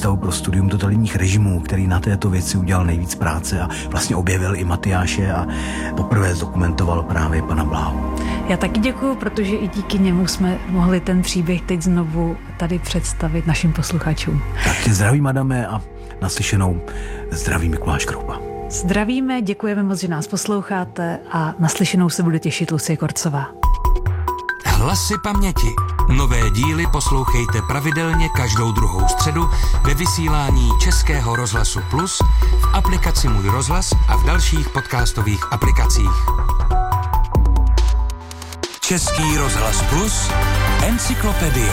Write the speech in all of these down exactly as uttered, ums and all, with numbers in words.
Ústavu pro studium totalitních režimů, který na této věci udělal nejvíc práce a vlastně objevil i Matyáše a poprvé zdokumentoval právě pana Bláhu. Já taky děkuju, protože i díky němu jsme mohli ten příběh teď znovu tady představit našim posluchačům. Tak zdravím, Adame, a naslyšenou zdraví Mikuláš Kroupa. Zdravíme, děkujeme moc, že nás posloucháte a naslyšenou se bude těšit Lucie Korcová. Hlasy paměti. Nové díly poslouchejte pravidelně každou druhou středu ve vysílání Českého rozhlasu Plus, v aplikaci Můj rozhlas a v dalších podcastových aplikacích. Český rozhlas Plus, encyklopedie.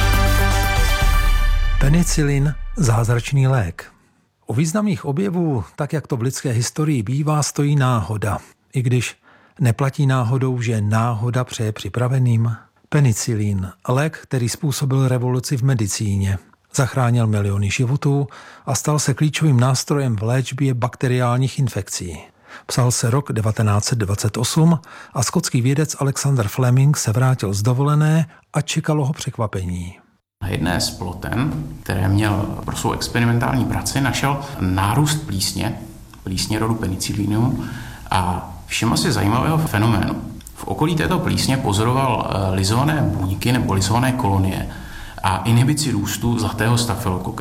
Penicilin, zázračný lék. U významných objevů, tak jak to v lidské historii bývá, stojí náhoda. I když neplatí náhodou, že náhoda přeje připraveným. Penicilin, lék, který způsobil revoluci v medicíně. Zachránil miliony životů a stal se klíčovým nástrojem v léčbě bakteriálních infekcí. Psal se rok devatenáct set dvacet osm a skotský vědec Alexander Fleming se vrátil z dovolené a čekalo ho překvapení. Na jedné z ploten, které měl pro svou experimentální práci, našel nárůst plísně, plísně rodu penicillinum a všiml si zajímavého fenoménu. V okolí této plísně pozoroval lizované buňky nebo lizované kolonie a inhibici růstu zlatého stafylokoka.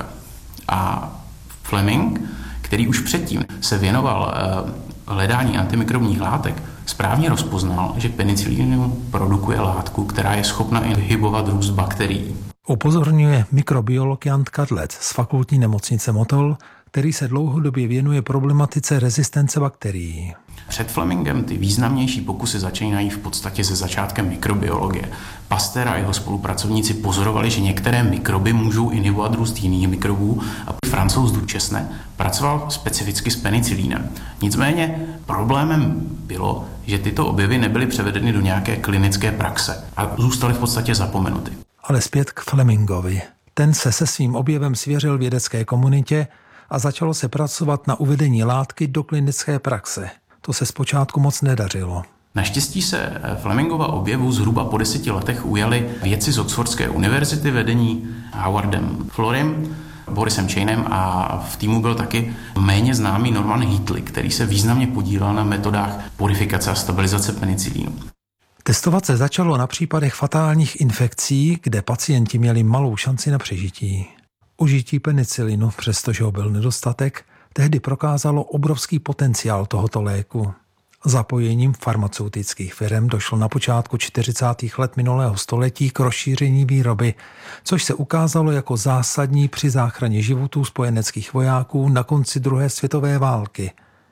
A Fleming, který už předtím se věnoval hledání antimikrobních látek, správně rozpoznal, že penicillinum produkuje látku, která je schopna inhibovat růst bakterií. Upozorňuje mikrobiolog Jan Kadlec z fakultní nemocnice Motol, který se dlouhodobě věnuje problematice rezistence bakterií. Před Flemingem ty významnější pokusy začínají v podstatě se začátkem mikrobiologie. Pasteur a jeho spolupracovníci pozorovali, že některé mikroby můžou inhibovat růst jiných mikrobů a Francouz Duchesne pracoval specificky s penicilínem. Nicméně problémem bylo, že tyto objevy nebyly převedeny do nějaké klinické praxe a zůstaly v podstatě zapomenuty. Ale zpět k Flemingovi. Ten se se svým objevem svěřil vědecké komunitě a začalo se pracovat na uvedení látky do klinické praxe. To se zpočátku moc nedařilo. Naštěstí se Flemingova objevu zhruba po deseti letech ujali vědci z Oxfordské univerzity vedení Howardem Florem, Borisem Chainem a v týmu byl taky méně známý Norman Heatley, který se významně podílel na metodách purifikace a stabilizace penicilínu. Testovat se začalo na případech fatálních infekcí, kde pacienti měli malou šanci na přežití. Užití penicilinu, přestože ho byl nedostatek, tehdy prokázalo obrovský potenciál tohoto léku. Zapojením farmaceutických firem došlo na počátku čtyřicátých let minulého století k rozšíření výroby, což se ukázalo jako zásadní při záchraně životů spojeneckých vojáků na konci druhé světové války.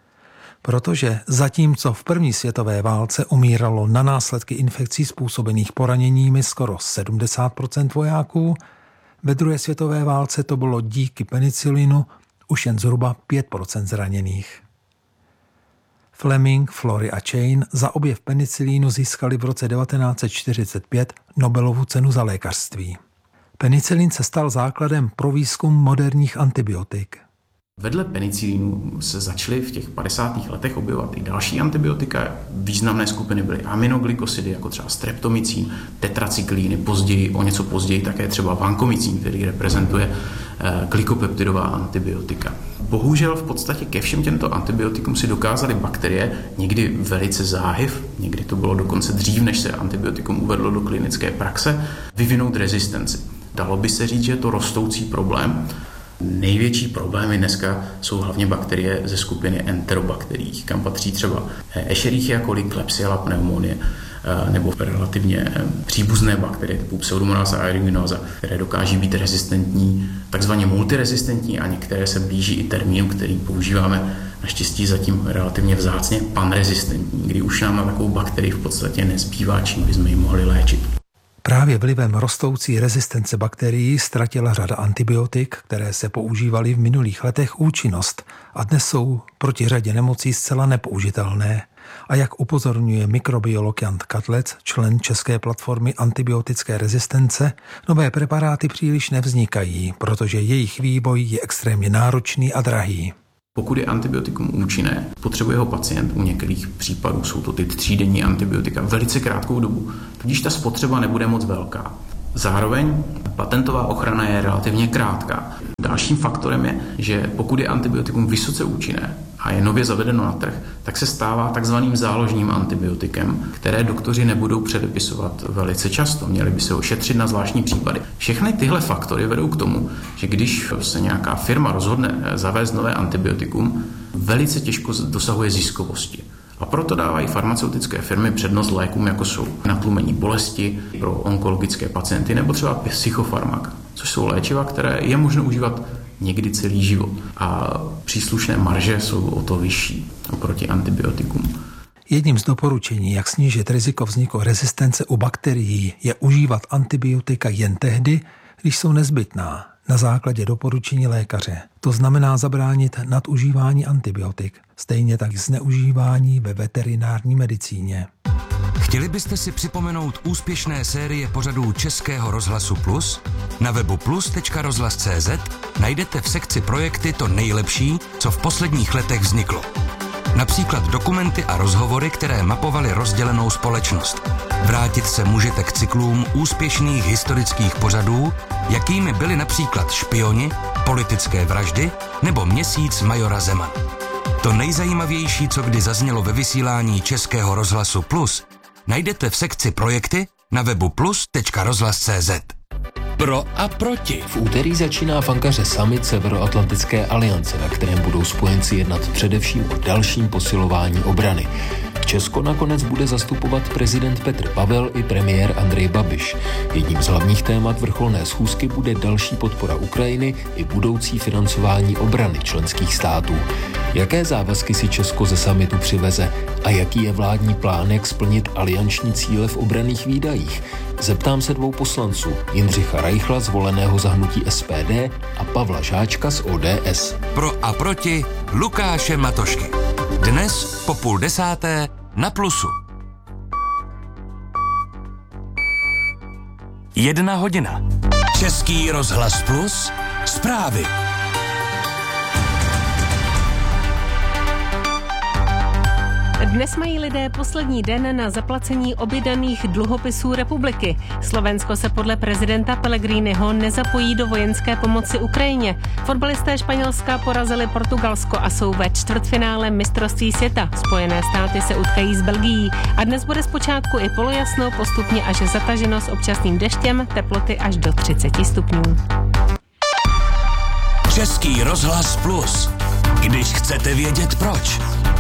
Protože zatímco v první světové válce umíralo na následky infekcí způsobených poraněními skoro sedmdesát procent vojáků, ve druhé světové válce to bylo díky penicilinu už jen zhruba pět procent zraněných. Fleming, Flory a Chain za objev penicilínu získali v roce devatenáct set čtyřicet pět Nobelovu cenu za lékařství. Penicilin se stal základem pro výzkum moderních antibiotik. Vedle penicilínu se začaly v těch padesátých letech objevovat i další antibiotika. Významné skupiny byly aminoglykosidy, jako třeba streptomycin, tetracyklíny, později, o něco později také třeba vankomycin, který reprezentuje glykopeptidová antibiotika. Bohužel v podstatě ke všem těmto antibiotikům si dokázaly bakterie, někdy velice záhy, někdy to bylo dokonce dřív, než se antibiotikum uvedlo do klinické praxe, vyvinout rezistenci. Dalo by se říct, že je to rostoucí problém. Největší problémy dneska jsou hlavně bakterie ze skupiny enterobakterií, kam patří třeba Escherichia coli, Klebsiella pneumonie nebo relativně příbuzné bakterie typu Pseudomonas a aeruginosa, které dokáží být rezistentní, takzvaně multirezistentní a některé se blíží i termínu, který používáme naštěstí zatím relativně vzácně, panrezistentní, kdy už nám na takovou bakterii v podstatě nezbývá, čím bychom ji mohli léčit. Právě vlivem rostoucí rezistence bakterií ztratila řada antibiotik, které se používaly v minulých letech, účinnost a dnes jsou proti řadě nemocí zcela nepoužitelné. A jak upozorňuje mikrobiolog Jan Kadlec, člen české platformy antibiotické rezistence, nové preparáty příliš nevznikají, protože jejich vývoj je extrémně náročný a drahý. Pokud je antibiotikum účinné, potřebuje ho pacient, u některých případů jsou to ty třídenní antibiotika, velice krátkou dobu, tudíž ta spotřeba nebude moc velká. Zároveň patentová ochrana je relativně krátká. Dalším faktorem je, že pokud je antibiotikum vysoce účinné a je nově zavedeno na trh, tak se stává takzvaným záložním antibiotikem, které doktoři nebudou předepisovat velice často. Měli by se ho šetřit na zvláštní případy. Všechny tyhle faktory vedou k tomu, že když se nějaká firma rozhodne zavést nové antibiotikum, velice těžko dosahuje ziskovosti. A proto dávají farmaceutické firmy přednost lékům, jako jsou natlumení bolesti pro onkologické pacienty nebo třeba psychofarmaka, což jsou léčiva, které je možno užívat někdy celý život. A příslušné marže jsou o to vyšší oproti antibiotikům. Jedním z doporučení, jak snížit riziko vzniku rezistence u bakterií, je užívat antibiotika jen tehdy, když jsou nezbytná, na základě doporučení lékaře. To znamená zabránit nadužívání antibiotik, stejně tak zneužívání ve veterinární medicíně. Chtěli byste si připomenout úspěšné série pořadů Českého rozhlasu Plus? Na webu plus tečka rozhlas tečka cé zet najdete v sekci projekty to nejlepší, co v posledních letech vzniklo. Například dokumenty a rozhovory, které mapovaly rozdělenou společnost. Vrátit se můžete k cyklům úspěšných historických pořadů, jakými byly například Špioni, Politické vraždy nebo Měsíc majora Zemana. To nejzajímavější, co kdy zaznělo ve vysílání Českého rozhlasu Plus, najdete v sekci projekty na webu plus tečka rozhlas tečka cé zet. Pro a proti. V úterý začíná v Ankaře summit Severoatlantické aliance, na kterém budou spojenci jednat především o dalším posilování obrany. Česko nakonec bude zastupovat prezident Petr Pavel i premiér Andrej Babiš. Jedním z hlavních témat vrcholné schůzky bude další podpora Ukrajiny i budoucí financování obrany členských států. Jaké závazky si Česko ze summitu přiveze a jaký je vládní plán, jak splnit alianční cíle v obranných výdajích? Zeptám se dvou poslanců, Jindřicha Reichla, zvoleného za hnutí es pé dé, a Pavla Žáčka z ó dé es. Pro a proti Lukáše Matošky. Dnes po půl desáté na Plusu. Jedna hodina. Český rozhlas Plus. Zprávy. Dnes mají lidé poslední den na zaplacení objednaných dluhopisů republiky. Slovensko se podle prezidenta Pellegriniho nezapojí do vojenské pomoci Ukrajině. Fotbalisté Španělska porazili Portugalsko a jsou ve čtvrtfinále mistrovství světa. Spojené státy se utkají s Belgií a dnes bude zpočátku i polojasno, postupně až zataženo s občasným deštěm, teploty až do třicet stupňů. Český rozhlas Plus. Když chcete vědět proč.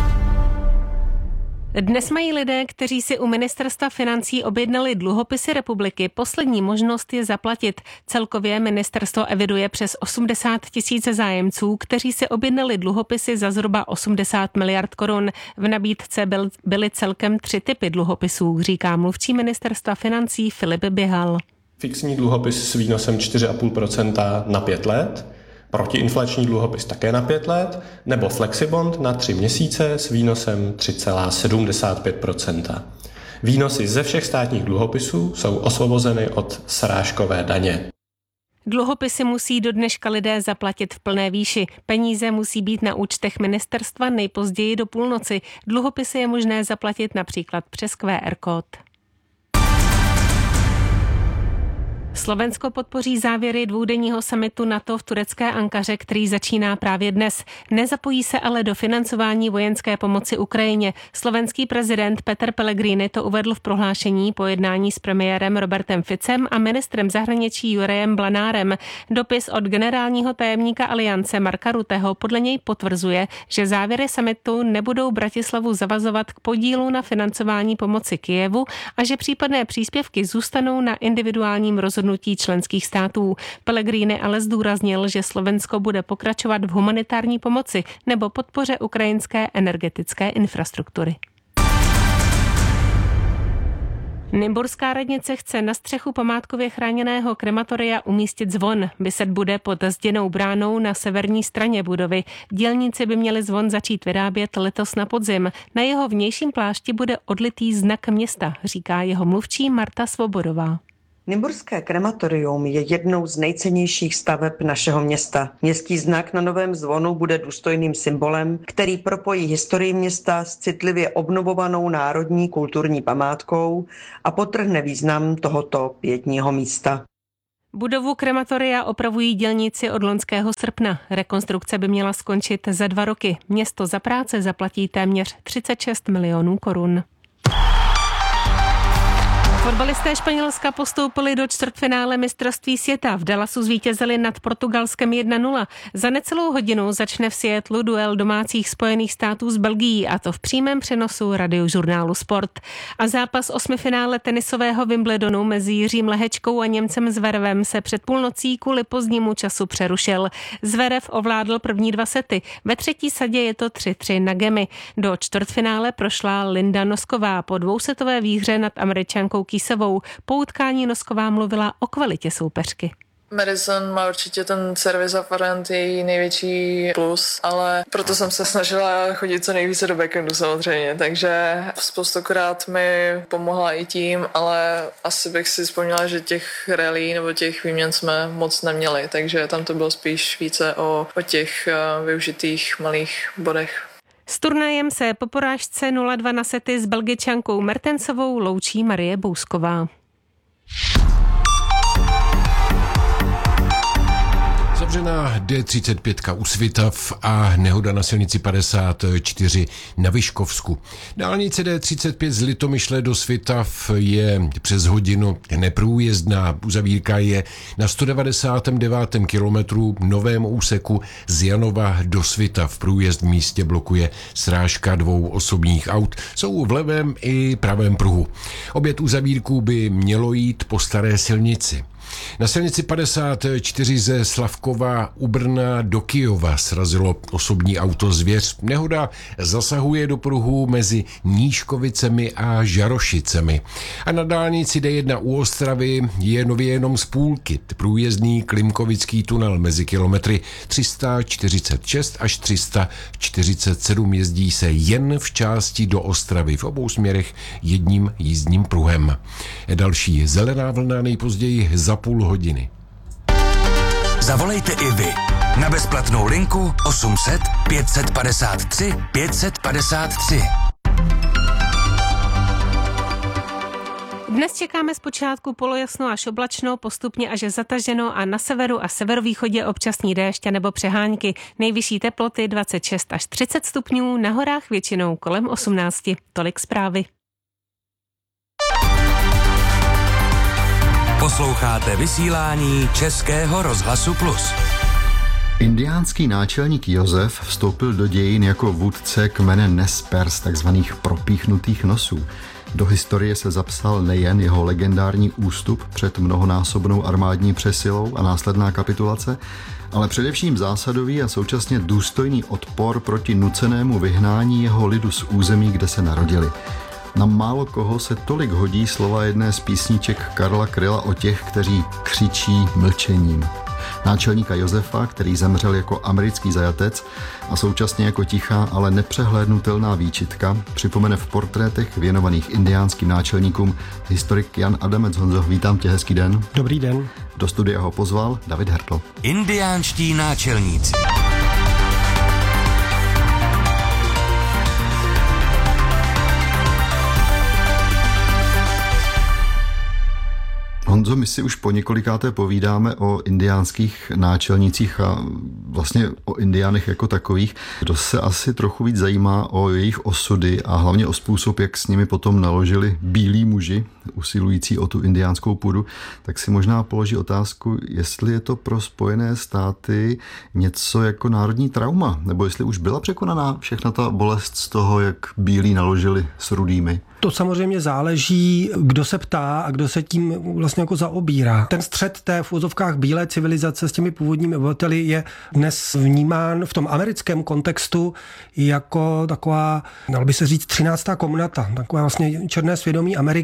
Dnes mají lidé, kteří si u ministerstva financí objednali dluhopisy republiky, poslední možnost je zaplatit. Celkově ministerstvo eviduje přes osmdesát tisíc zájemců, kteří si objednali dluhopisy za zhruba osmdesát miliard korun. V nabídce byl, byly celkem tři typy dluhopisů, říká mluvčí ministerstva financí Filip Běhal. Fixní dluhopis s výnosem čtyři celá pět procenta na pět let, protiinflační dluhopis také na pět let, nebo flexibond na tři měsíce s výnosem tři celá sedmdesát pět procenta. Výnosy ze všech státních dluhopisů jsou osvobozeny od srážkové daně. Dluhopisy musí do dneška lidé zaplatit v plné výši. Peníze musí být na účtech ministerstva nejpozději do půlnoci. Dluhopisy je možné zaplatit například přes Q R kód. Slovensko podpoří závěry dvoudenního summitu NATO v turecké Ankaře, který začíná právě dnes. Nezapojí se ale do financování vojenské pomoci Ukrajině. Slovenský prezident Peter Pellegrini to uvedl v prohlášení po jednání s premiérem Robertem Ficem a ministrem zahraničí Jurajem Blanárem. Dopis od generálního tajemníka Aliance Marka Rutteho podle něj potvrzuje, že závěry summitu nebudou Bratislavu zavazovat k podílu na financování pomoci Kyjevu a že případné příspěvky zůstanou na individuálním rozhodnutí členských států. Pellegrini ale zdůraznil, že Slovensko bude pokračovat v humanitární pomoci nebo podpoře ukrajinské energetické infrastruktury. Nymburská radnice chce na střechu památkově chráněného krematoria umístit zvon. Vyset bude pod zděnou bránou na severní straně budovy. Dělníci by měli zvon začít vyrábět letos na podzim. Na jeho vnějším plášti bude odlitý znak města, říká jeho mluvčí Marta Svobodová. Nymburské krematorium je jednou z nejcennějších staveb našeho města. Městský znak na novém zvonu bude důstojným symbolem, který propojí historii města s citlivě obnovovanou národní kulturní památkou a podtrhne význam tohoto pietního místa. Budovu krematoria opravují dělníci od loňského srpna. Rekonstrukce by měla skončit za dva roky. Město za práce zaplatí téměř třicet šest milionů korun. Fotbalisté Španělska postoupili do čtvrtfinále mistrovství světa. V Dallasu zvítězili nad Portugalskem jedna nula. Za necelou hodinu začne v Seattlu duel domácích Spojených států s Belgií, a to v přímém přenosu radiožurnálu Sport. A zápas osmifinále tenisového Wimbledonu mezi Jiřím Lehečkou a Němcem Zverevem se před půlnocí kvůli pozdnímu času přerušil. Zverev ovládl první dva sety. Ve třetí sadě je to tři tři na gemy. Do čtvrtfinále prošla Linda Nosková po dvousetové výhře nad Američankou Kisevou. Po utkání Nosková mluvila o kvalitě soupeřky. Madison má určitě ten servis a forehand její největší plus, ale proto jsem se snažila chodit co nejvíce do backhandu samozřejmě, takže spoustokrát mi pomohla i tím, ale asi bych si vzpomněla, že těch rally nebo těch výměn jsme moc neměli, takže tam to bylo spíš více o, o těch využitých malých bodech. S turnajem se po porážce nula dva na sety s Belgičankou Mertensovou loučí Marie Bousková. Zavřená D třicet pět u Svitav a nehoda na silnici padesát čtyři na Vyškovsku. Dálnice D třicet pět z Litomyšle do Svitav je přes hodinu neprůjezdná. Uzavírka je na sto devadesátém devátém kilometru novém úseku z Janova do Svitav. Průjezd v místě blokuje srážka dvou osobních aut. Jsou v levém i pravém pruhu. Obět uzavírku by mělo jít po staré silnici. Na silnici padesát čtyři ze Slavkova u Brna do Kyjova srazilo osobní auto Zvěř. Nehoda zasahuje do pruhu mezi Nížkovicemi a Žarošicemi. A na dálnici D jedna u Ostravy je nově jenom z půlky. Průjezdný Klimkovický tunel mezi kilometry tři sta čtyřicet šest až tři sta čtyřicet sedm jezdí se jen v části do Ostravy v obou směrech jedním jízdním pruhem. Další zelená vlna nejpozději za půl hodiny. Zavolejte i vy na bezplatnou linku osm set pět set padesát tři pět set padesát tři. Dnes čekáme zpočátku polojasno až oblačno, postupně až zataženo a na severu a severovýchodě občasný déšť nebo přehánky. Nejvyšší teploty dvacet šest až třicet stupňů, na horách většinou kolem osmnáct. Tolik zprávy. Posloucháte vysílání Českého rozhlasu Plus. Indiánský náčelník Josef vstoupil do dějin jako vůdce kmene Nez Perce, takzvaných propíchnutých nosů. Do historie se zapsal nejen jeho legendární ústup před mnohonásobnou armádní přesilou a následná kapitulace, ale především zásadový a současně důstojný odpor proti nucenému vyhnání jeho lidu z území, kde se narodili. Na málo koho se tolik hodí slova jedné z písniček Karla Kryla o těch, kteří křičí mlčením. Náčelníka Josefa, který zemřel jako americký zajatec a současně jako tichá, ale nepřehlédnutelná výčitka, připomene v portrétech věnovaných indiánským náčelníkům historik Jan Adamec. Honzo, vítám tě, hezký den. Dobrý den. Do studia ho pozval David Hertl. Indiánští náčelníci. Honzo, my si už po několikáté povídáme o indiánských náčelnících a vlastně o indiánech jako takových. Kdo se asi trochu víc zajímá o jejich osudy a hlavně o způsob, jak s nimi potom naložili bílí muži, usilující o tu indiánskou půdu, tak si možná položí otázku, jestli je to pro Spojené státy něco jako národní trauma, nebo jestli už byla překonaná všechna ta bolest z toho, jak bílí naložili s rudými. To samozřejmě záleží, kdo se ptá a kdo se tím vlastně jako zaobírá. Ten střet té v úzovkách bílé civilizace s těmi původními obyvateli je dnes vnímán v tom americkém kontextu jako taková, dalo by se říct, třináctá komnata, takové vlastně černé svědomí Ameriky,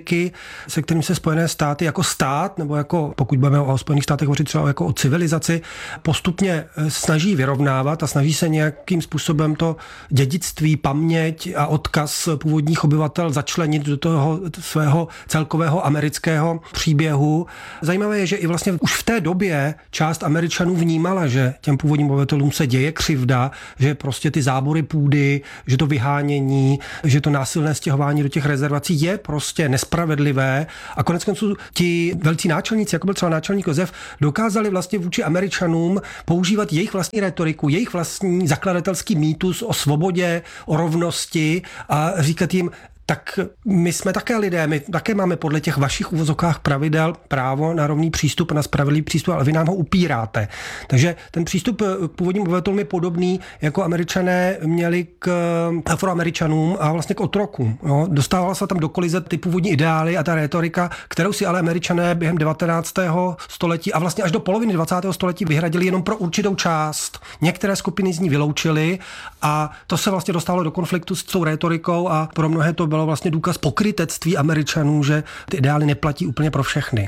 se kterým se Spojené státy jako stát, nebo jako, pokud budeme o Spojených státech hovořit třeba jako o civilizaci, postupně snaží vyrovnávat a snaží se nějakým způsobem to dědictví, paměť a odkaz původních obyvatel začlenit do toho svého celkového amerického příběhu. Zajímavé je, že i vlastně už v té době část Američanů vnímala, že těm původním obyvatelům se děje křivda, že prostě ty zábory půdy, že to vyhánění, že to násilné stěhování do těch rezervací je prostě nespravedlivé. A koneckonců ti velcí náčelníci, jako byl třeba náčelník Josef, dokázali vlastně vůči Američanům používat jejich vlastní retoriku, jejich vlastní zakladatelský mýtus o svobodě, o rovnosti a říkat jim, tak my jsme také lidé, my také máme podle těch vašich uvozovkách pravidel právo na rovný přístup, na spravedlivý přístup, ale vy nám ho upíráte. Takže ten přístup k původním obyvatelům je podobný, jako Američané měli k Afroameričanům a vlastně k otrokům. Jo. Dostávala se tam do kolize ty původní ideály a ta retorika, kterou si ale Američané během devatenáctého století a vlastně až do poloviny dvacátého století vyhradili jenom pro určitou část. Některé skupiny z ní vyloučili a to se vlastně dostalo do konfliktu s tou retorikou a pro mnohé to bylo vlastně důkaz pokrytectví Američanů, že ty ideály neplatí úplně pro všechny.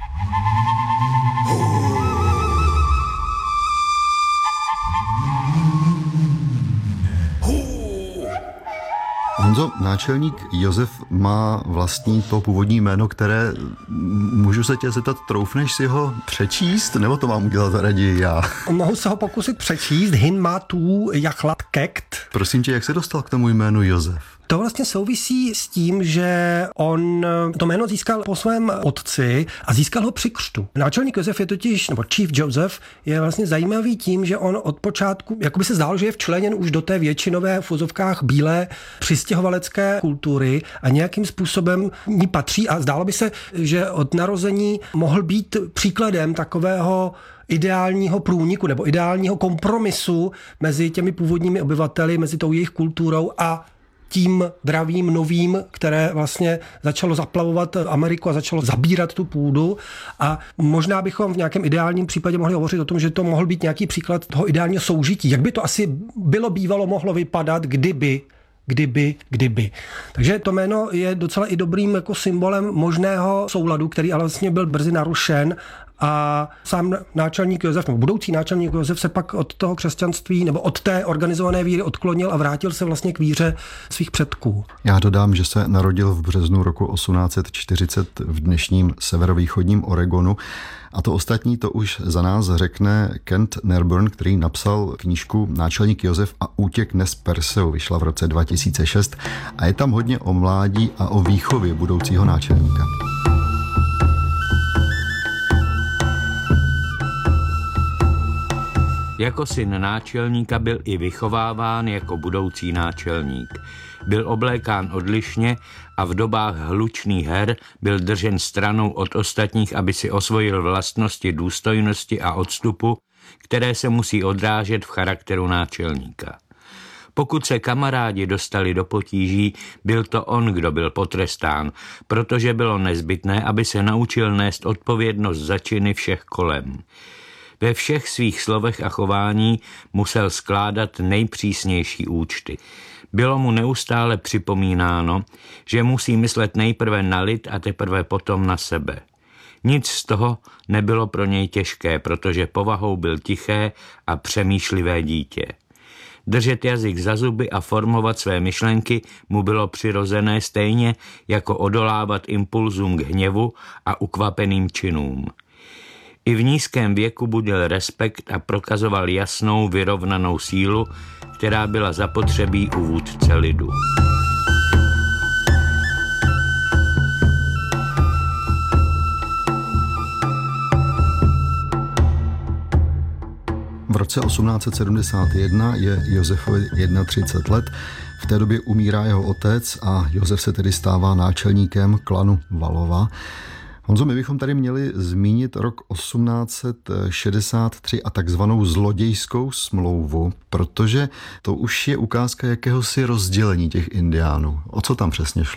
Honzo, náčelník Josef má vlastní to původní jméno, které, můžu se tě zeptat, troufneš si ho přečíst, nebo to mám udělat raději já? Mohu se ho pokusit přečíst. Hin má tu jachlat kekt. Prosím tě, jak se dostal k tomu jménu Josef? To vlastně souvisí s tím, že on to jméno získal po svém otci a získal ho při křtu. Náčelník Josef je totiž, nebo Chief Joseph, je vlastně zajímavý tím, že on od počátku, jako by se zdálo, že je včleněn už do té většinové v uvozovkách bílé přistěhovalecké kultury a nějakým způsobem ní patří a zdálo by se, že od narození mohl být příkladem takového ideálního průniku nebo ideálního kompromisu mezi těmi původními obyvateli, mezi tou jejich kulturou a tím dravým novým, které vlastně začalo zaplavovat Ameriku a začalo zabírat tu půdu. A možná bychom v nějakém ideálním případě mohli hovořit o tom, že to mohl být nějaký příklad toho ideálního soužití. Jak by to asi bylo bývalo mohlo vypadat, kdyby kdyby, kdyby. Takže to jméno je docela i dobrým jako symbolem možného souladu, který ale vlastně byl brzy narušen a sám náčelník Josef, nebo budoucí náčelník Josef se pak od toho křesťanství nebo od té organizované víry odklonil a vrátil se vlastně k víře svých předků. Já dodám, že se narodil v březnu roku osmnáct set čtyřicet v dnešním severovýchodním Oregonu. A to ostatní to už za nás řekne Kent Nerburn, který napsal knížku Náčelník Josef a útěk Nez Perseu. Vyšla v roce dva tisíce šest a je tam hodně o mládí a o výchově budoucího náčelníka. Jako syn náčelníka byl i vychováván jako budoucí náčelník. Byl oblékán odlišně a v dobách hlučných her byl držen stranou od ostatních, aby si osvojil vlastnosti důstojnosti a odstupu, které se musí odrážet v charakteru náčelníka. Pokud se kamarádi dostali do potíží, byl to on, kdo byl potrestán, protože bylo nezbytné, aby se naučil nést odpovědnost za činy všech kolem. Ve všech svých slovech a chování musel skládat nejpřísnější účty. Bylo mu neustále připomínáno, že musí myslet nejprve na lid a teprve potom na sebe. Nic z toho nebylo pro něj těžké, protože povahou byl tiché a přemýšlivé dítě. Držet jazyk za zuby a formovat své myšlenky mu bylo přirozené stejně jako odolávat impulzům k hněvu a ukvapeným činům. I v nízkém věku budil respekt a prokazoval jasnou, vyrovnanou sílu, která byla zapotřebí u vůdce lidu. V roce osmnáct set sedmdesát jedna je Josefovi třicet jedna let. V té době umírá jeho otec a Josef se tedy stává náčelníkem klanu Valova. Honzo, my bychom tady měli zmínit rok osmnáct set šedesát tři a takzvanou zlodějskou smlouvu, protože to už je ukázka jakéhosi rozdělení těch indiánů. O co tam přesně šlo?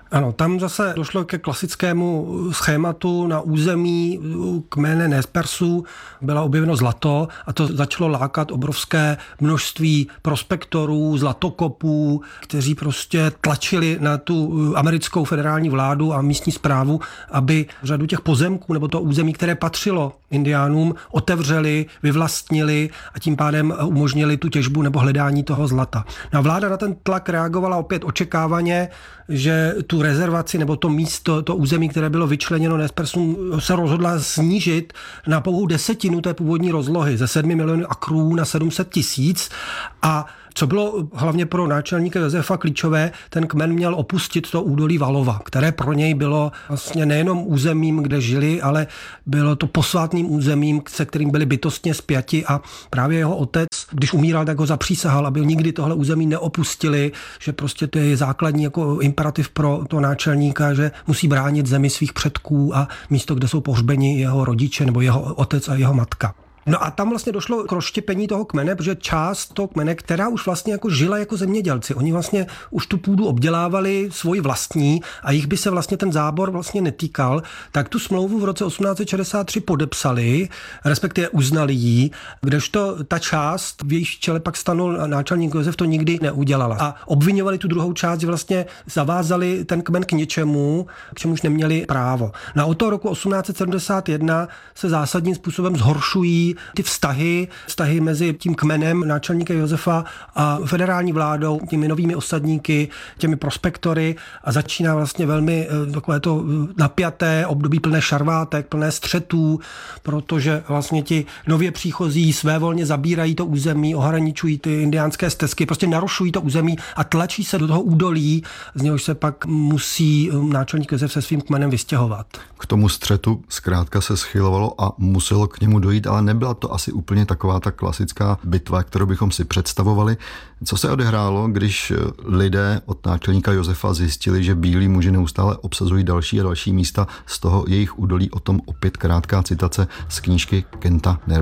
Ano, tam zase došlo ke klasickému schématu. Na území kmene Nespersů byla objeveno zlato a to začalo lákat obrovské množství prospektorů, zlatokopů, kteří prostě tlačili na tu americkou federální vládu a místní správu, aby řadu těch pozemků nebo to území, které patřilo indiánům, otevřeli, vyvlastnili a tím pádem umožnili tu těžbu nebo hledání toho zlata. No a vláda na ten tlak reagovala opět očekávaně, že tu rezervaci nebo to místo, to území, které bylo vyčleněno Nespersům, se rozhodla snížit na pouhou desetinu té původní rozlohy ze sedmi milionů akrů na sedm set tisíc a co bylo hlavně pro náčelníka Josefa klíčové, ten kmen měl opustit to údolí Valova, které pro něj bylo vlastně nejenom územím, kde žili, ale bylo to posvátným územím, se kterým byli bytostně spjati a právě jeho otec, když umíral, tak ho zapřísahal, aby nikdy tohle území neopustili, že prostě to je základní jako imperativ pro toho náčelníka, že musí bránit zemi svých předků a místo, kde jsou pohřbeni jeho rodiče nebo jeho otec a jeho matka. No a tam vlastně došlo k rozštěpení toho kmene, protože část toho kmene, která už vlastně jako žila jako zemědělci, oni vlastně už tu půdu obdělávali svoji vlastní a jich by se vlastně ten zábor vlastně netýkal, tak tu smlouvu v roce osmnáct set šedesát tři podepsali, respektive uznali ji, kdežto ta část, v jejíž čele pak stanul náčelník Josef, to nikdy neudělala. A obviňovali tu druhou část, že vlastně zavázali ten kmen k něčemu, k čemuž neměli právo. Na od toho roku osmnáct set sedmdesát jedna se zásadním způsobem zhoršují ty vztahy, vztahy mezi tím kmenem náčelníka Josefa a federální vládou, těmi novými osadníky, těmi prospektory a začíná vlastně velmi takové to napjaté období plné šarvátek, plné střetů, protože vlastně ti nově příchozí svévolně zabírají to území, ohraničují ty indiánské stezky, prostě narušují to území a tlačí se do toho údolí, z něhož se pak musí náčelník Josef se svým kmenem vystěhovat. K tomu střetu zkrátka se schylovalo a muselo k němu dojít, ale nebyla to asi úplně taková ta klasická bitva, kterou bychom si představovali. Co se odehrálo, když lidé od náčelníka Josefa zjistili, že bílí muži neustále obsazují další a další místa z toho jejich údolí? O tom opět krátká citace z knížky Kenta Nervera.